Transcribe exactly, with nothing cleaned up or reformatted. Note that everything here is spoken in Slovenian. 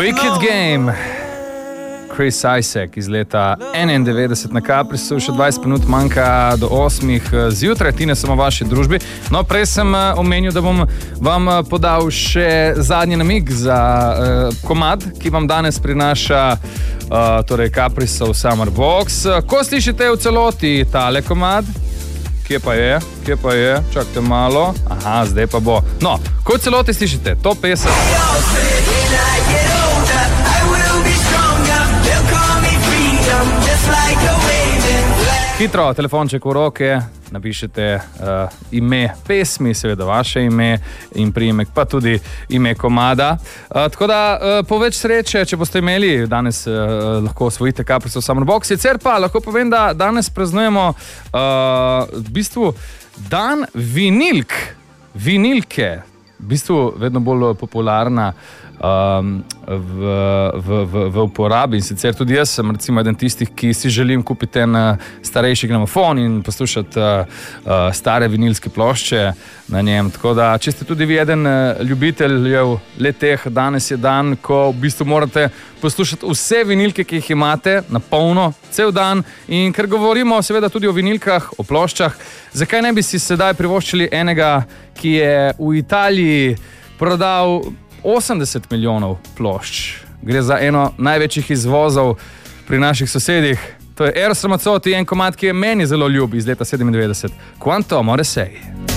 Wicked Game, Chris Isaac iz leta enaindevetdeset na Caprisu, še dvajset minut manjka do osmih zjutraj, Tine sem v vaši družbi. No, prej sem omenil, da bom vam podal še zadnji namig za uh, komad, ki vam danes prinaša uh, torej Caprisov Summer Box. Ko slišite v celoti tale komad, kje pa je, kje pa je, čakajte malo, aha, zdaj pa bo. No, ko v celoti slišite to pesem, hitro, telefonček v roke, napišete uh, ime pesmi, seveda vaše ime in priimek, pa tudi ime komada. Uh, tako da uh, po več sreče, če boste imeli, danes uh, lahko osvojite Caprisov Summer Box. Sicer pa lahko povem, da danes praznujemo uh, v bistvu dan vinilk, vinilke, v bistvu vedno bolj popularna Um, v, v, v, v uporabi. In sicer tudi jaz sem recimo eden tistih, ki si želim kupiti en starejši gramofon in poslušati uh, uh, stare vinilske plošče na njem. Tako da, če ste tudi vi eden uh, ljubiteljev leteh, danes je dan, ko v bistvu morate poslušati vse vinilke, ki jih imate na polno, cel dan. In ker govorimo seveda tudi o vinilkah, o ploščah, zakaj ne bi si sedaj privoščili enega, ki je v Italiji prodal osemdeset milijonov plošč. Gre za eno največjih izvozov pri naših sosedih. To je Eros Ramazzotti, en komad, ki je meni zelo ljub iz leta sedemindevetdeset. Quanto amore sei.